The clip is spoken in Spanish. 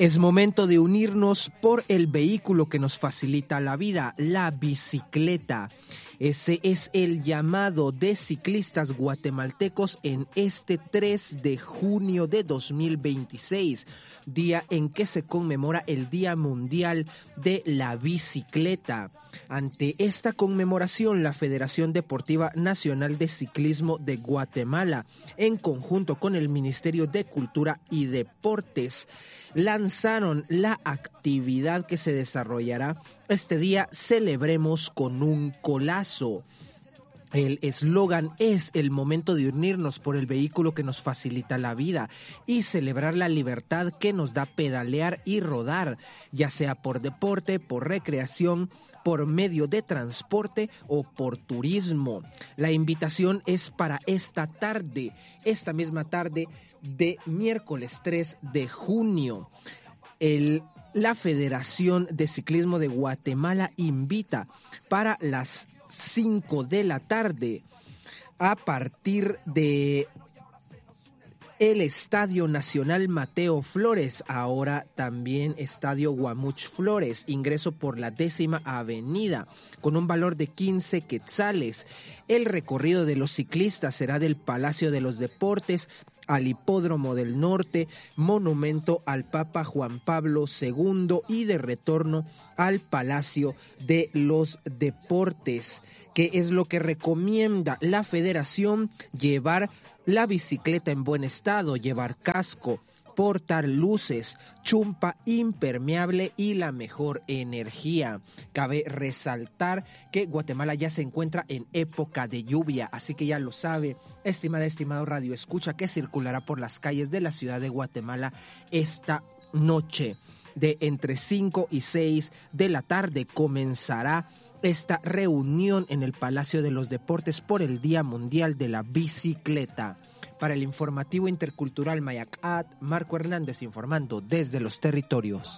Es momento de unirnos por el vehículo que nos facilita la vida, la bicicleta. Ese es el llamado de ciclistas guatemaltecos en este 3 de junio de 2026, día en que se conmemora el Día Mundial de la Bicicleta. Ante esta conmemoración, la Federación Deportiva Nacional de Ciclismo de Guatemala, en conjunto con el Ministerio de Cultura y Deportes, lanzaron la actividad que se desarrollará este día, Celebremos con un Colazo. El eslogan es: el momento de unirnos por el vehículo que nos facilita la vida y celebrar la libertad que nos da pedalear y rodar, ya sea por deporte, por recreación, por medio de transporte o por turismo. La invitación es para esta misma tarde de miércoles 3 de junio. La Federación de Ciclismo de Guatemala invita para las 5 de la tarde a partir de el Estadio Nacional Mateo Flores, ahora también Estadio Guamuch Flores, ingreso por la 10ª Avenida, con un valor de 15 quetzales. El recorrido de los ciclistas será del Palacio de los Deportes al Hipódromo del Norte, monumento al Papa Juan Pablo II y de retorno al Palacio de los Deportes. ¿Qué es lo que recomienda la Federación? Llevar la bicicleta en buen estado, llevar casco, portar luces, chumpa impermeable y la mejor energía. Cabe resaltar que Guatemala ya se encuentra en época de lluvia, así que ya lo sabe, estimado Radio Escucha, que circulará por las calles de la ciudad de Guatemala esta noche. De entre 5 y 6 de la tarde comenzará esta reunión en el Palacio de los Deportes por el Día Mundial de la Bicicleta. Para el informativo intercultural Mayacat, Marco Hernández informando desde los territorios.